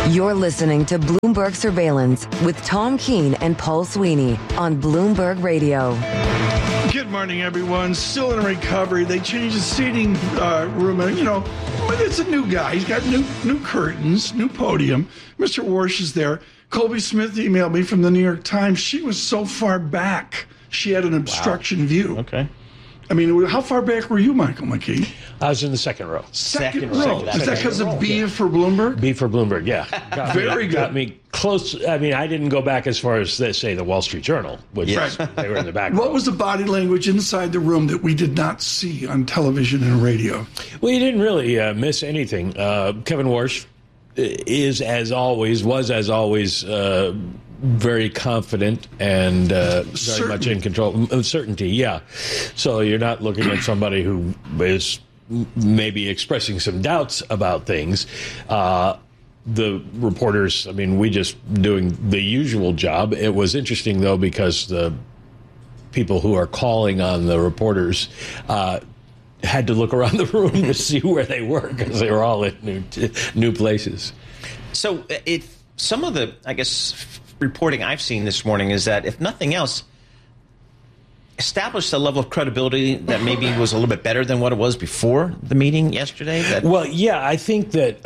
You're listening to Bloomberg Surveillance with Tom Keene and Paul Sweeney on Bloomberg Radio. Good morning, everyone. Still in recovery. They changed the seating room. But it's a new guy. He's got new curtains, new podium. Mr. Warsh is there. Colby Smith emailed me from the New York Times. She was so far back, she had an obstruction view. Okay. I mean, how far back were you, Michael McKee? I was in the second row. Second row. Is that because of B for Bloomberg? B for Bloomberg, yeah. Very good. Got me close. I mean, I didn't go back as far as, say, the Wall Street Journal, which they were in the back row. What was the body language inside the room that we did not see on television and radio? Well, you didn't really miss anything. Kevin Warsh was as always, very confident and very much in control. Certainty, yeah. So you're not looking at somebody who is maybe expressing some doubts about things. The reporters, I mean, we just doing the usual job. It was interesting, though, because the people who are calling on the reporters had to look around the room to see where they were because they were all in new places. So some of the, I guess, reporting I've seen this morning is that, if nothing else, established a level of credibility that maybe was a little bit better than what it was before the meeting yesterday. Well, yeah, I think that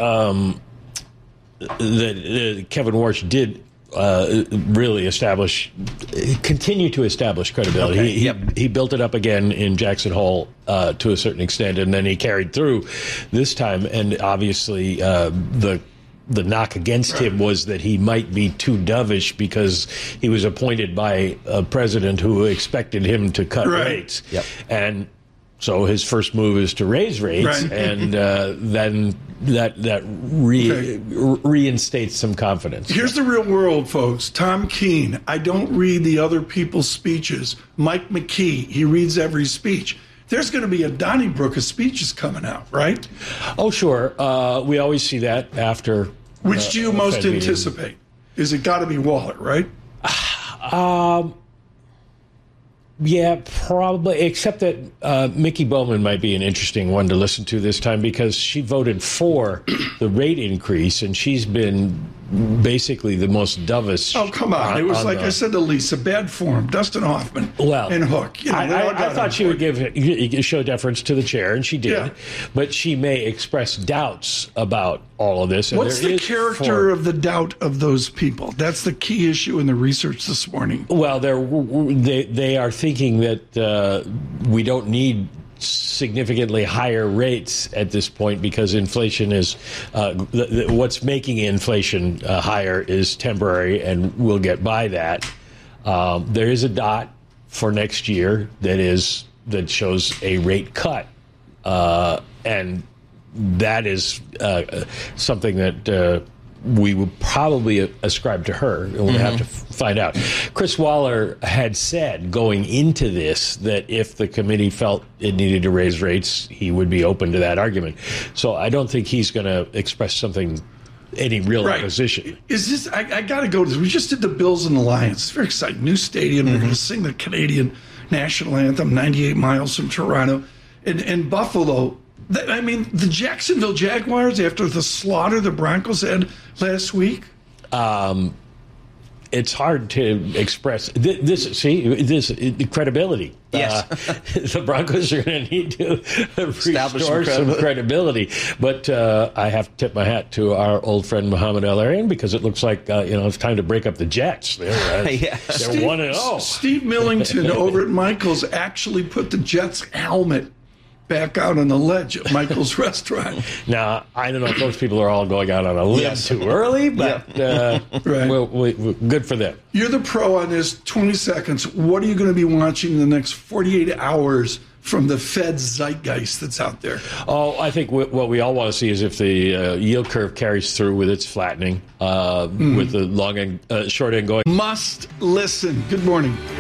Kevin Warsh did really continue to establish credibility. Okay. He built it up again in Jackson Hole to a certain extent, and then he carried through this time. And obviously, the knock against him was that he might be too dovish because he was appointed by a president who expected him to cut rates. Yep. And so his first move is to raise rates, and then that reinstates some confidence. Here's the real world, folks. Tom Keene. I don't read the other people's speeches. Mike McKee, he reads every speech. There's going to be a Donnybrook of speeches coming out, right? Oh, sure. We always see that after. Which do you most anticipate? Is it got to be Waller, right? Yeah, probably, except that Mickey Bowman might be an interesting one to listen to this time because she voted for the rate increase, and she's been basically the most dovish. Oh, come on. It was like I said to Lisa, bad form, Dustin Hoffman and Hook. I thought she would show deference to the chair, and she did. Yeah. But she may express doubts about all of this. And what's the character of the doubt of those people? That's the key issue in the research this morning. Well, they are thinking that we don't need significantly higher rates at this point because inflation is what's making inflation higher is temporary, and we'll get by that. There is a dot for next year that shows a rate cut, and that is something that we would probably ascribe to her, and we'll have to find out. Chris Waller had said going into this that if the committee felt it needed to raise rates, he would be open to that argument. So I don't think he's going to express any real opposition. Is this? I got to go to this. We just did the Bills and the Lions. It's very exciting. New stadium. They're going to sing the Canadian national anthem 98 miles from Toronto. And Buffalo. I mean, the Jacksonville Jaguars, after the slaughter the Broncos had last week? It's hard to express this credibility. Yes. The Broncos are going to need to restore some credibility. But I have to tip my hat to our old friend Mohamed El-Erian because it looks like it's time to break up the Jets. They're 1-0. Steve Millington over at Michael's actually put the Jets helmet back out on the ledge at Michael's restaurant. Now, I don't know if those people are all going out on a limb too early, but good for them. You're the pro on this. 20 seconds. What are you going to be watching in the next 48 hours from the Fed's zeitgeist that's out there? Oh, I think what we all want to see is if the yield curve carries through with its flattening, with the long and short end going. Must listen. Good morning.